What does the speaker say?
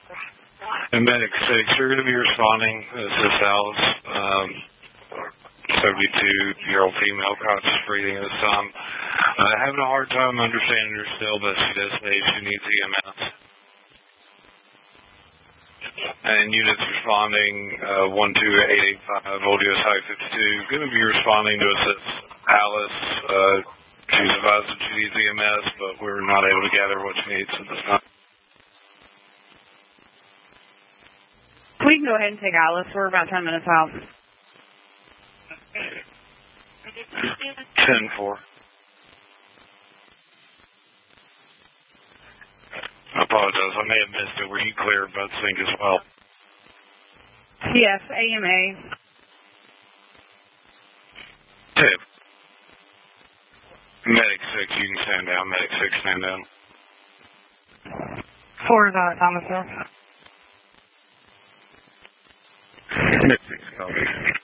And Medic 6, you're going to be responding. This is Alice, 72-year-old female, conscious breathing at this time. Having a hard time understanding her still, but she does say she needs EMS. And units responding, 12885, Voldios High 52, going to be responding to assist Alice. She's advised that she needs EMS, but we're not able to gather what she needs at this time. We can go ahead and take Alice. We're about 10 minutes out. 10-4. I apologize. I may have missed it. Were you clear about sync as well? Yes, AMA. Tip. Medic 6, you can stand down. Medic 6, stand down. 4 is out of Thomasville. Medic 6, copy.